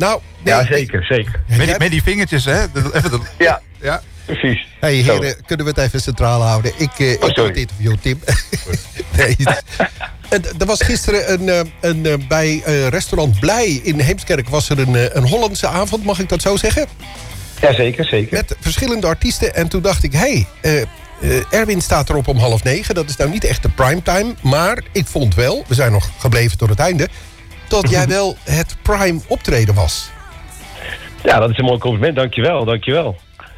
Nou, nee, ja, zeker. Met die vingertjes, hè? Ja, precies. Hey heren, kunnen we het even centraal houden? Ik doe het interview, Tim. Nee. Er was gisteren bij restaurant Blij in Heemskerk was er een Hollandse avond, mag ik dat zo zeggen? Ja, zeker. Met verschillende artiesten. En toen dacht ik, Erwin staat erop om 8:30. Dat is nou niet echt de primetime. Maar ik vond wel, we zijn nog gebleven tot het einde, dat jij wel het prime optreden was. Ja, dat is een mooi compliment. Dankjewel.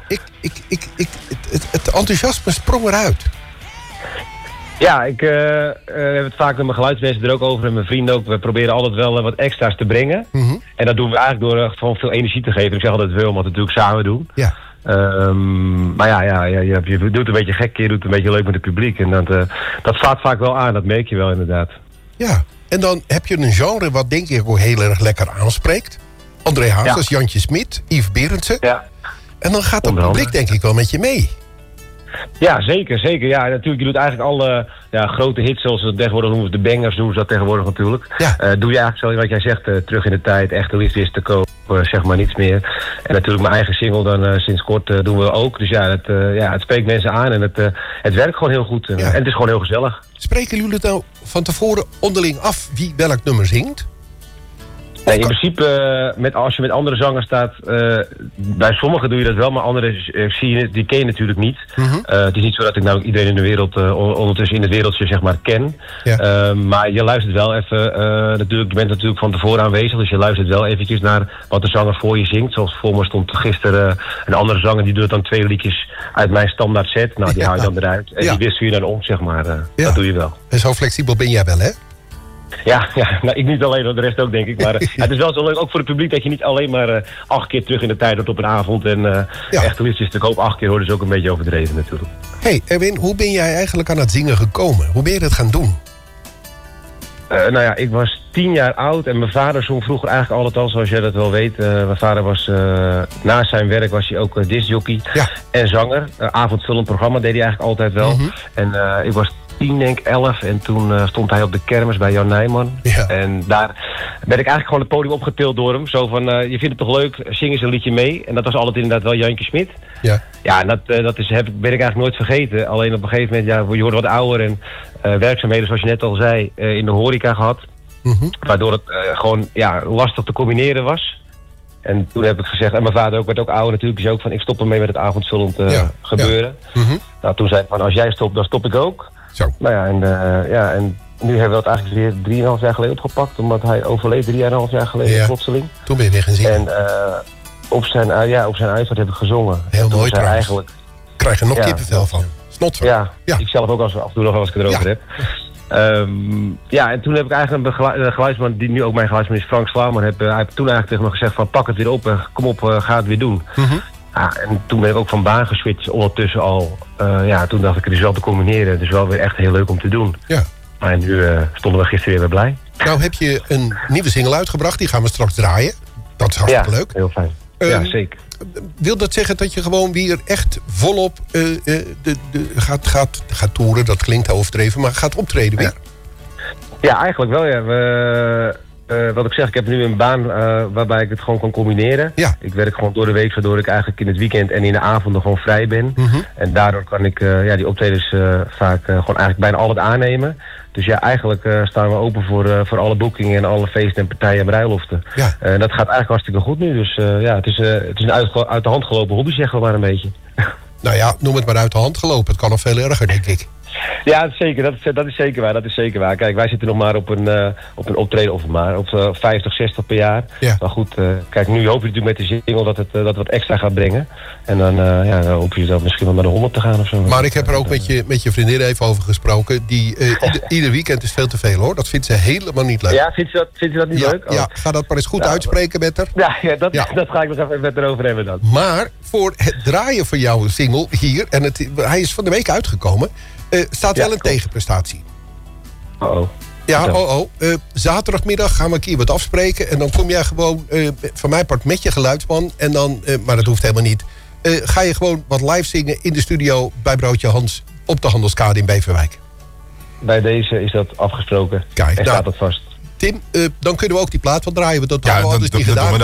Het enthousiasme sprong eruit. Ja, ik heb het vaak met mijn geluidsmensen er ook over en mijn vrienden ook. We proberen altijd wel wat extra's te brengen. Mm-hmm. En dat doen we eigenlijk door gewoon veel energie te geven. Ik zeg altijd wel, want we het natuurlijk samen doen. Ja. Maar je doet het een beetje gek, je doet het een beetje leuk met het publiek. En dat slaat vaak wel aan, dat merk je wel inderdaad. Ja, en dan heb je een genre wat denk ik ook heel erg lekker aanspreekt. André Hazes, Jantje Smit, Yves Berendsen. Ja. En dan gaat het publiek denk ik wel met je mee. Ja, zeker. Ja, natuurlijk, je doet eigenlijk alle grote hits, zoals ze tegenwoordig noemen, de bangers doen ze dat tegenwoordig natuurlijk. Ja. Doe je eigenlijk zo wat jij zegt, terug in de tijd, Echte liefde is te koop, zeg maar niets meer. En natuurlijk mijn eigen single dan sinds kort doen we ook. Dus het spreekt mensen aan en het werkt gewoon heel goed. En het is gewoon heel gezellig. Spreken jullie het nou van tevoren onderling af wie welk nummer zingt? Nee, in principe, als je met andere zangers staat, bij sommigen doe je dat wel, maar anderen die ken je natuurlijk niet. Mm-hmm. Het is niet zo dat ik nou iedereen in de wereld, ondertussen in het wereldje zeg maar, ken. Ja. Maar je luistert wel even, natuurlijk, je bent natuurlijk van tevoren aanwezig, dus je luistert wel eventjes naar wat de zanger voor je zingt. Zoals voor me stond gisteren een andere zanger, die doet dan 2 liedjes uit mijn standaard set. Nou, die haal je dan eruit. En die wissel je dan om, zeg maar. Dat doe je wel. En zo flexibel ben jij wel, hè? Ja, nou, ik niet alleen, de rest ook denk ik. Maar het is wel zo leuk, ook voor het publiek, dat je niet alleen maar 8 keer terug in de tijd wordt op een avond. En Echte liefde is te koop 8 keer, hoor, dus ook een beetje overdreven natuurlijk. Hey Erwin, hoe ben jij eigenlijk aan het zingen gekomen? Hoe ben je dat gaan doen? Ik was 10 jaar oud en mijn vader zong vroeger eigenlijk altijd al, zoals jij dat wel weet. Mijn vader was, naast zijn werk was hij ook discjockey en zanger. Avondvullend programma deed hij eigenlijk altijd wel. Mm-hmm. En ik was 10, denk ik, 11. En toen stond hij op de kermis bij Jan Nijman. Ja. En daar ben ik eigenlijk gewoon het podium opgetild door hem. Zo van, je vindt het toch leuk, zing eens een liedje mee. En dat was altijd inderdaad wel Jantje Smit. Ja, en dat ben ik eigenlijk nooit vergeten. Alleen op een gegeven moment, je wordt wat ouder en werkzaamheden, zoals je net al zei, in de horeca gehad. Mm-hmm. Waardoor het gewoon lastig te combineren was. En toen heb ik gezegd, en mijn vader werd ook ouder natuurlijk, dus ook van, ik stop ermee met het avondvullend gebeuren. Ja. Mm-hmm. Nou, toen zei ik van, als jij stopt, dan stop ik ook. Zo. Nou ja, en nu hebben we dat eigenlijk weer 3,5 jaar geleden opgepakt, omdat hij overleed 3,5 jaar geleden, plotseling. Toen ben je weer gaan zingen. En op zijn uitvaart heb ik gezongen. Heel mooi trouwens. Eigenlijk krijg je nog kippenvel van. Snot van. Ja, ik zelf ook af en toe nog wel als ik het erover heb. En toen heb ik eigenlijk een geluidsman, die nu ook mijn geluidsman is, Frank Slauman, hij heeft toen eigenlijk tegen me gezegd van, pak het weer op en kom op, ga het weer doen. Mm-hmm. En toen ben ik ook van baan geswitcht ondertussen al. Toen dacht ik, het is wel te combineren. Het is wel weer echt heel leuk om te doen. Ja. En nu stonden we gisteren weer blij. Nou heb je een nieuwe single uitgebracht. Die gaan we straks draaien. Dat is hartstikke leuk. Heel fijn. Ja, zeker. Wil dat zeggen dat je gewoon weer echt volop gaat toeren? Dat klinkt overdreven, maar gaat optreden weer? Ja, eigenlijk wel. Ja. Wat ik zeg, ik heb nu een baan waarbij ik het gewoon kan combineren. Ja. Ik werk gewoon door de week, waardoor ik eigenlijk in het weekend en in de avonden gewoon vrij ben. Mm-hmm. En daardoor kan ik die optredens vaak gewoon eigenlijk bijna altijd aannemen. Dus ja, eigenlijk staan we open voor alle boekingen en alle feesten en partijen en bruiloften. Ja. En dat gaat eigenlijk hartstikke goed nu. Dus het is een uit de hand gelopen hobby, zeggen we maar een beetje. Nou ja, noem het maar uit de hand gelopen. Het kan nog veel erger, denk ik. Ja, zeker. Dat is zeker waar. Kijk, wij zitten nog maar op een optreden of maar op 50, 60 per jaar. Ja. Maar goed, kijk, nu hoop je natuurlijk met de single dat het wat extra gaat brengen. En dan hoop je dat misschien wel naar de 100 te gaan of zo. Maar ik heb er ook met je vriendin even over gesproken. Ieder weekend is veel te veel, hoor. Dat vindt ze helemaal niet leuk. Ja, vindt ze dat niet leuk? Ja, ga dat maar eens goed uitspreken met haar. Ja, dat ga ik nog even met haar over hebben dan. Maar voor het draaien van jouw single hier, en hij is van de week uitgekomen, staat wel een tegenprestatie. Uh-oh. Ja, zaterdagmiddag gaan we een keer wat afspreken. En dan kom jij gewoon van mijn part met je geluidsman. En dan, maar dat hoeft helemaal niet. Ga je gewoon wat live zingen in de studio bij Broodje Hans op de Handelskade in Beverwijk. Bij deze is dat afgesproken. Kijk, en staat dat vast. Tim, dan kunnen we ook die plaat wat draaien. Want dat hebben we al dus niet gedaan.